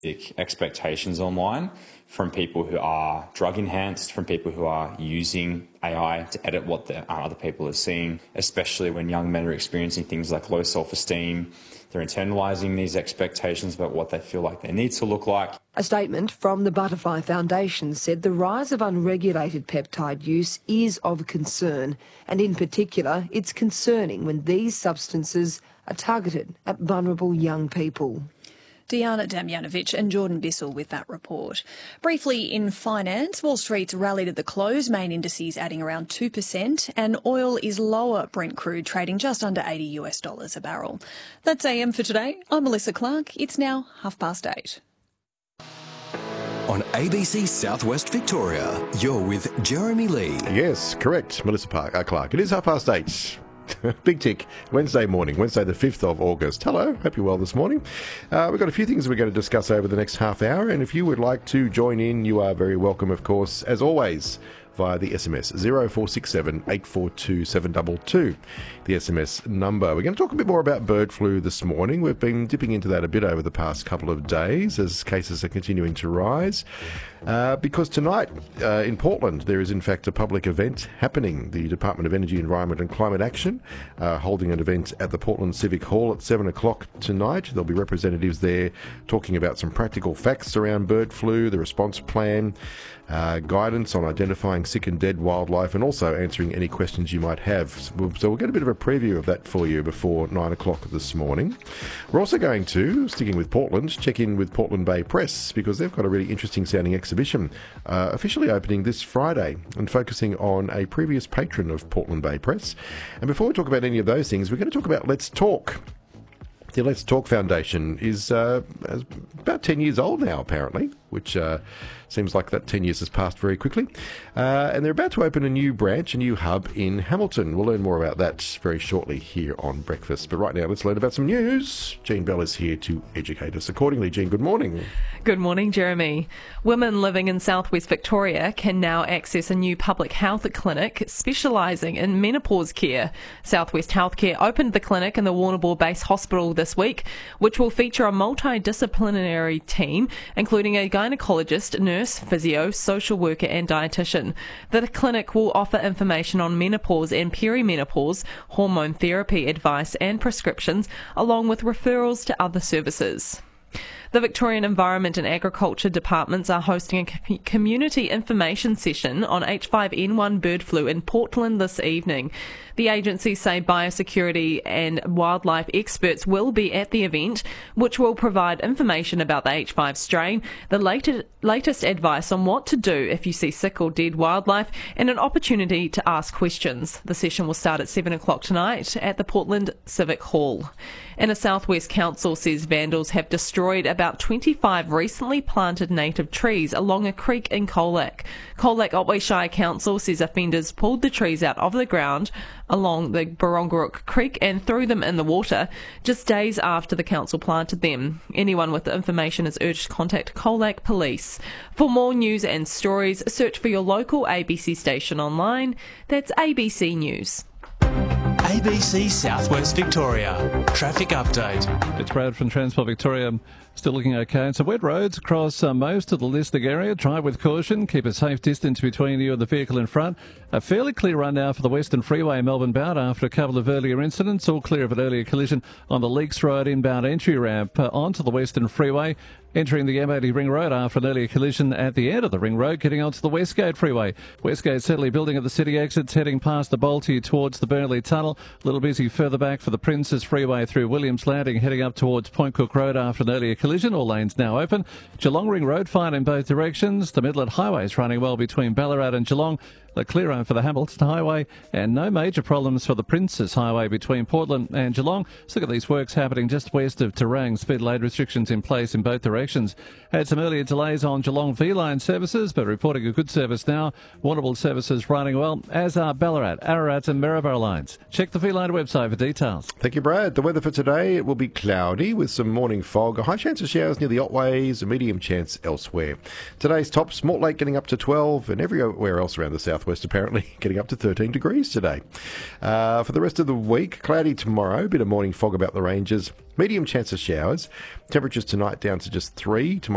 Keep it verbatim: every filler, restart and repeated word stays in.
expectations online from people who are drug enhanced, from people who are using A I to edit what the, uh, other people are seeing, especially when young men are experiencing things like low self-esteem. They're internalising these expectations about what they feel like they need to look like. A statement from the Butterfly Foundation said the rise of unregulated peptide use is of concern, and in particular it's concerning when these substances are targeted at vulnerable young people. Diana Damjanovic and Jordan Bissell with that report. Briefly in finance, Wall Street's rallied at the close, main indices adding around two percent, and oil is lower, Brent crude trading just under eighty US dollars a barrel. That's A M for today. I'm Melissa Clark. It's now half past eight. On A B C Southwest Victoria, you're with Jeremy Lee. Yes, correct, Melissa Park, uh, Clark. It is half past eight. Big tick. Wednesday morning, Wednesday the fifth of August. Hello, hope you're well this morning. Uh, we've got a few things we're going to discuss over the next half hour, and if you would like to join in, you are very welcome, of course, as always, via the S M S zero four six seven, eight four two, seven two two, the S M S number. We're going to talk a bit more about bird flu this morning. We've been dipping into that a bit over the past couple of days as cases are continuing to rise. Uh, because tonight uh, in Portland there is in fact a public event happening. The Department of Energy, Environment and Climate Action uh, holding an event at the Portland Civic Hall at seven o'clock tonight. There'll be representatives there talking about some practical facts around bird flu, the response plan, uh, guidance on identifying sick and dead wildlife, and also answering any questions you might have. So we'll, so we'll get a bit of a preview of that for you before nine o'clock this morning. We're also going to, sticking with Portland, check in with Portland Bay Press because they've got a really interesting sounding exhibition uh, officially opening this Friday and focusing on a previous patron of Portland Bay Press. And before we talk about any of those things, we're going to talk about Let's Talk. The Let's Talk Foundation is uh, about ten years old now, apparently, which uh, seems like that ten years has passed very quickly. Uh, and they're about to open a new branch, a new hub in Hamilton. We'll learn more about that very shortly here on Breakfast. But right now, let's learn about some news. Jean Bell is here to educate us accordingly. Jean, good morning. Good morning, Jeremy. Women living in southwest Victoria can now access a new public health clinic specialising in menopause care. Southwest Healthcare opened the clinic in the Warrnambool Base Hospital this week, which will feature a multidisciplinary team, including a gynaecologist, nurse, physio, social worker and dietitian. The clinic will offer information on menopause and perimenopause, hormone therapy advice and prescriptions, along with referrals to other services. The Victorian Environment and Agriculture Departments are hosting a community information session on H five N one bird flu in Portland this evening. The agencies say biosecurity and wildlife experts will be at the event, which will provide information about the H five strain, the latest, latest advice on what to do if you see sick or dead wildlife, and an opportunity to ask questions. The session will start at seven o'clock tonight at the Portland Civic Hall. And a South West Council says vandals have destroyed about twenty-five recently planted native trees along a creek in Colac. Colac Otway Shire Council says offenders pulled the trees out of the ground along the Barongarook Creek and threw them in the water just days after the council planted them. Anyone with the information is urged to contact Colac Police. For more news and stories, search for your local A B C station online. That's A B C News. A B C Southwest Victoria. Traffic update. It's Brad from Transport Victoria. Still looking okay. So wet roads across uh, most of the listing area. Drive with caution. Keep a safe distance between you and the vehicle in front. A fairly clear run now for the Western Freeway Melbourne bound after a couple of earlier incidents. All clear of an earlier collision on the Leaks Road inbound entry ramp uh, onto the Western Freeway. Entering the M eighty Ring Road after an earlier collision at the end of the Ring Road, getting onto the Westgate Freeway. Westgate steadily building at the city exits, heading past the Bolte towards the Burnley Tunnel. A little busy further back for the Princes Freeway through Williams Landing, heading up towards Point Cook Road after an earlier collision. All lanes now open. Geelong Ring Road fine in both directions. The Midland Highway is running well between Ballarat and Geelong. The clear on for the Hamilton Highway, and no major problems for the Princes Highway between Portland and Geelong. Let's look at these works happening just west of Terang. Speed load restrictions in place in both directions. Had some earlier delays on Geelong V-Line services, but reporting a good service now. Warrnambool services running well, as are Ballarat, Ararat and Maryborough lines. Check the V-Line website for details. Thank you, Brad. The weather for today, it will be cloudy with some morning fog. A high chance of showers near the Otways, a medium chance elsewhere. Today's tops, Mortlake getting up to twelve, and everywhere else around the southwest apparently getting up to thirteen degrees today. Uh, for the rest of the week, cloudy tomorrow, a bit of morning fog about the ranges, medium chance of showers. Temperatures tonight down to just three. Tomorrow